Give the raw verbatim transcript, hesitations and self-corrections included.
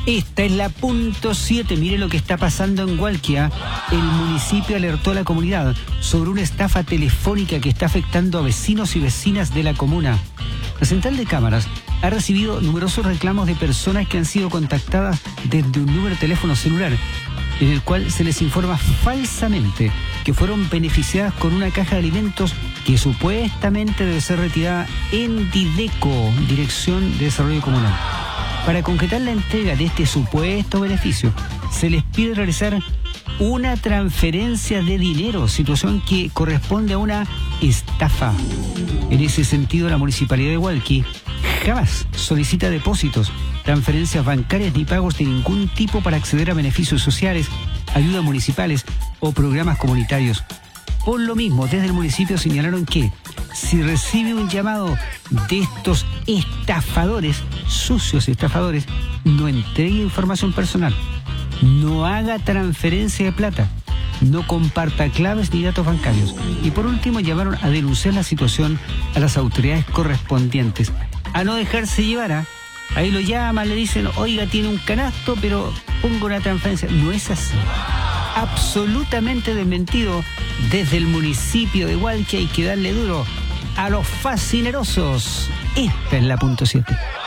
Esta es la punto siete. Mire lo que está pasando en Hualquia. El municipio alertó a la comunidad sobre una estafa telefónica que está afectando a vecinos y vecinas de la comuna. La central de cámaras ha recibido numerosos reclamos de personas que han sido contactadas desde un número de teléfono celular, en el cual se les informa falsamente que fueron beneficiadas con una caja de alimentos que supuestamente debe ser retirada en Dideco, Dirección de Desarrollo Comunal. Para concretar la entrega de este supuesto beneficio, se les pide realizar una transferencia de dinero, situación que corresponde a una estafa. En ese sentido, la Municipalidad de Hualqui jamás solicita depósitos, transferencias bancarias ni pagos de ningún tipo para acceder a beneficios sociales, ayudas municipales o programas comunitarios. Por lo mismo, desde el municipio señalaron que si recibe un llamado de estos estafadores, sucios estafadores, no entregue información personal, no haga transferencia de plata, no comparta claves ni datos bancarios. Y por último, llamaron a denunciar la situación a las autoridades correspondientes, a no dejarse llevar. ¿eh? Ahí lo llaman, le dicen, oiga, tiene un canasto, pero pongo una transferencia. No es así. Absolutamente desmentido. Desde el municipio de Hualqui hay que darle duro a los fascinerosos. Esta es la punto siete.